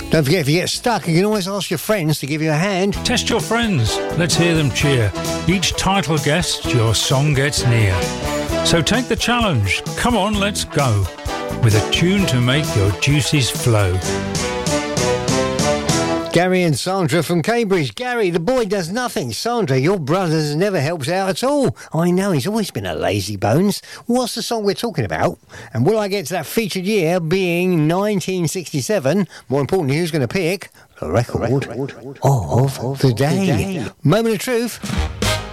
Don't forget, if you get stuck, you can always ask your friends to give you a hand. Test your friends. Let's hear them cheer. Each title guessed, your song gets near. So take the challenge. Come on, let's go. With a tune to make your juices flow. Gary and Sandra from Cambridge. Gary, the boy does nothing. Sandra, your brother never helps out at all. I know, he's always been a lazy bones. What's the song we're talking about? And will I get to that featured year being 1967? More importantly, who's going to pick the record of the day? Moment of truth.